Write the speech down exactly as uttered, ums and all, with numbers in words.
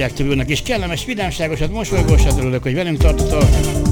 Szíviák Tibiónak is kellemes, vidámságosat, mosolygósat, örülök, hogy velünk tartotok.